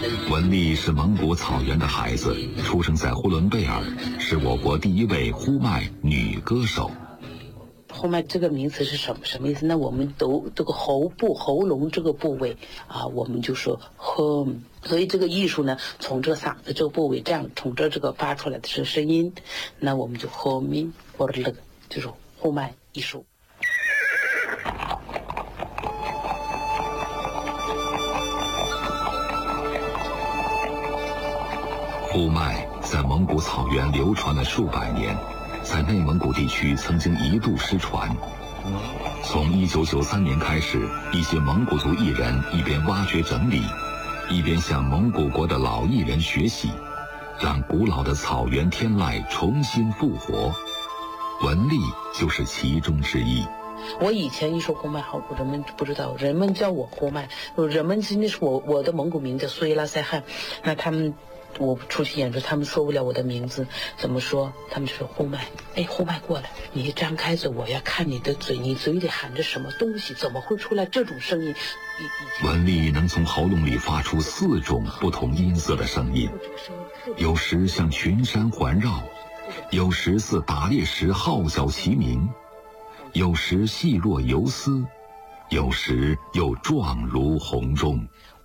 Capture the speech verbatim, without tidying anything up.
文丽是蒙古草原的孩子，出生在呼伦贝尔，是我国第一位呼麦女歌手。 呼麦这个名词是什么什么意思？那我们都这个喉部喉咙这个部位啊，我们就说呵，所以这个艺术呢，从这嗓子这个部位这样从这这个发出来的是声音，那我们就呵咪或者那个就是呼麦艺术。 呼麦在蒙古草原流传了数百年，在内蒙古地区曾经一度失传。从一九九三年开始，一些蒙古族艺人一边挖掘整理，一边向蒙古国的老艺人学习，让古老的草原天籁重新复活。文丽就是其中之一。 我以前一说呼麦好，人们不知道，人们叫我呼麦，人们那是我我的蒙古名叫苏伊拉塞汗，那他们。我出去演出，他们说不了我的名字，怎么说？他们就说呼麦，哎，呼麦过来，你一张开嘴，我要看你的嘴，你嘴里含着什么东西？怎么会出来这种声音？ 文丽能从喉咙里发出四种不同音色的声音，有时像群山环绕，有时似打猎时号角齐鸣，有时细若游丝，有时又状如洪钟。